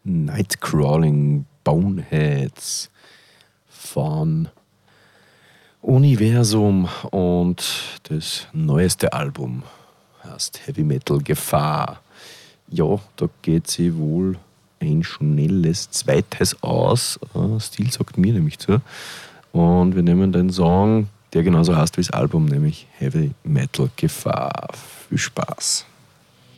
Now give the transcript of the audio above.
Nightcrawling Boneheads von Universum und das neueste Album heißt Heavy Metal Gefahr. Ja, da geht sie wohl ein schnelles zweites aus. Stil sagt mir nämlich zu. Und wir nehmen den Song, der genauso heißt wie das Album, nämlich Heavy Metal Gefahr. Viel Spaß.